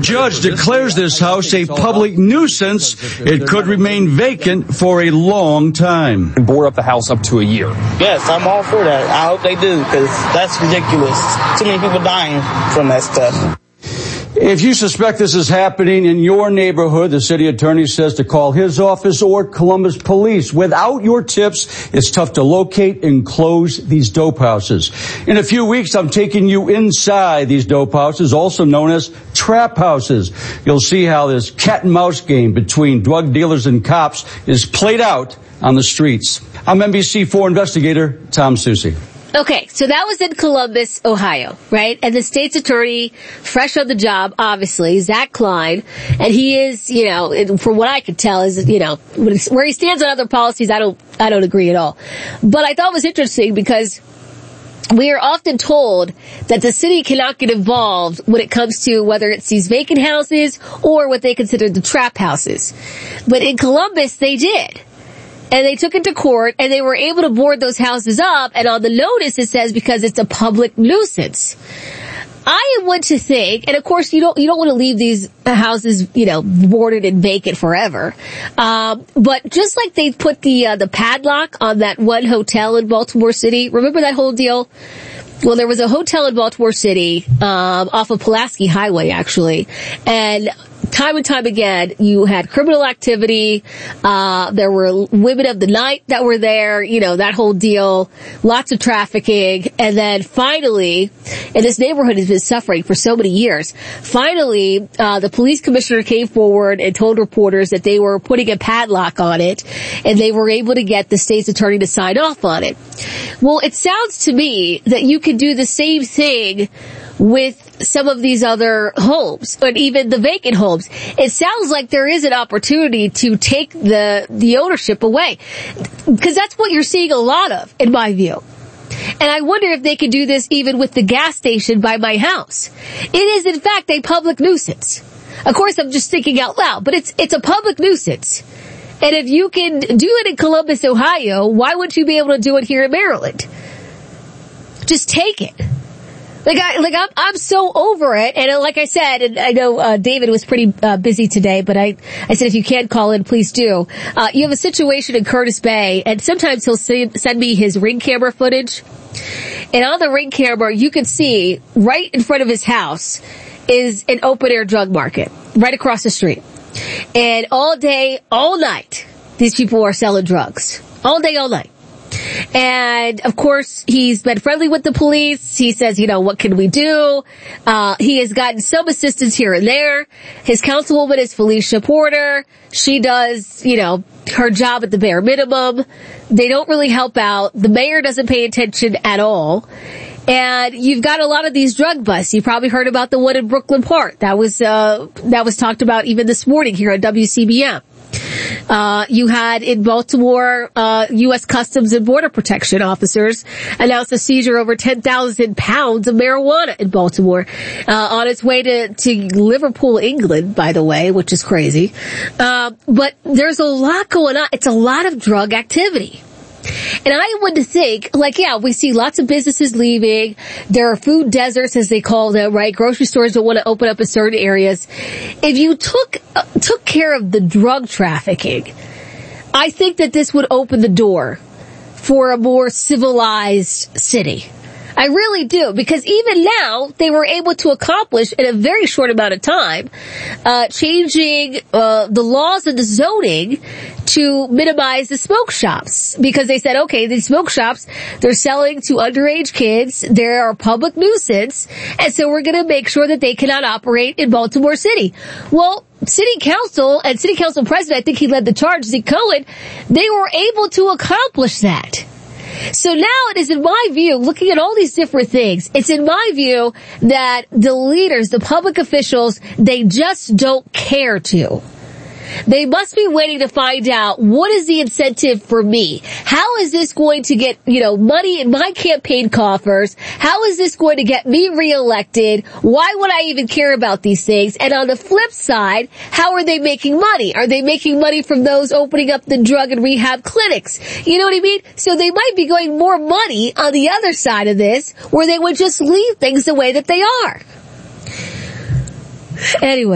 judge declares this house a public nuisance, it could remain vacant for a long time. And board up the house up to a year. Yes, I'm all for that. I hope they do, because that's ridiculous. Too many people dying from that stuff. If you suspect this is happening in your neighborhood, the city attorney says to call his office or Columbus Police. Without your tips, it's tough to locate and close these dope houses. In a few weeks, I'm taking you inside these dope houses, also known as trap houses. You'll see how this cat and mouse game between drug dealers and cops is played out on the streets. I'm NBC4 investigator Tom Susi. Okay, so that was in Columbus, Ohio, right? And the state's attorney, fresh on the job, obviously, Zach Klein, and he is, from what I could tell, is, where he stands on other policies, I don't agree at all. But I thought it was interesting because we are often told that the city cannot get involved when it comes to whether it's these vacant houses or what they consider the trap houses. But in Columbus, they did. And they took it to court, and they were able to board those houses up, and on the notice it says because it's a public nuisance. I am one to think, and of course you don't want to leave these houses, boarded and vacant forever. But just like they put the padlock on that one hotel in Baltimore City, remember that whole deal? Well, there was a hotel in Baltimore City, off of Pulaski Highway, actually, and time and time again, you had criminal activity, there were women of the night that were there, that whole deal, lots of trafficking, and then finally, and this neighborhood has been suffering for so many years, finally, the police commissioner came forward and told reporters that they were putting a padlock on it, and they were able to get the state's attorney to sign off on it. Well, it sounds to me that you could do the same thing with some of these other homes, and even the vacant homes. It sounds like there is an opportunity to take the ownership away, because that's what you're seeing a lot of, in my view. And I wonder if they could do this even with the gas station by my house. It is, in fact, a public nuisance. Of course, I'm just thinking out loud, but it's a public nuisance. And if you can do it in Columbus, Ohio, why wouldn't you be able to do it here in Maryland? Just take it. I'm so over it. And like I said, and I know, David was pretty, busy today, but I said if you can't call in, please do. You have a situation in Curtis Bay, and sometimes he'll send me his Ring camera footage. And on the Ring camera, you can see right in front of his house is an open air drug market right across the street. And all day, all night, these people are selling drugs. All day, all night. And, of course, he's been friendly with the police. He says, what can we do? He has gotten some assistance here and there. His councilwoman is Felicia Porter. She does, her job at the bare minimum. They don't really help out. The mayor doesn't pay attention at all. And you've got a lot of these drug busts. You probably heard about the one in Brooklyn Park. That was talked about even this morning here on WCBM. You had in Baltimore, U.S. Customs and Border Protection officers announced a seizure over 10,000 pounds of marijuana in Baltimore, on its way to Liverpool, England, by the way, which is crazy. But there's a lot going on. It's a lot of drug activity. And I would think, we see lots of businesses leaving. There are food deserts, as they call them, right? Grocery stores don't want to open up in certain areas. If you took care of the drug trafficking, I think that this would open the door for a more civilized city. I really do, because even now, they were able to accomplish in a very short amount of time, changing the laws and the zoning to minimize the smoke shops. Because they said, okay, these smoke shops, they're selling to underage kids, they're a public nuisance, and so we're going to make sure that they cannot operate in Baltimore City. Well, City Council and City Council President, I think he led the charge, Zeke Cohen, they were able to accomplish that. So now it is in my view, looking at all these different things, it's in my view that the leaders, the public officials, they just don't care to. They must be waiting to find out, what is the incentive for me? How is this going to get, money in my campaign coffers? How is this going to get me reelected? Why would I even care about these things? And on the flip side, how are they making money? Are they making money from those opening up the drug and rehab clinics? You know what I mean? So they might be going more money on the other side of this, where they would just leave things the way that they are. Anyway.